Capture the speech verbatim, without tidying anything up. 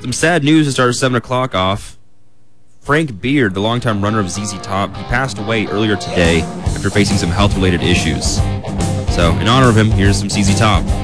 Some sad news to start seven o'clock off. Frank Beard, the longtime runner of Z Z Top, he passed away earlier today after facing some health-related issues. So, in honor of him, here's some Z Z Top.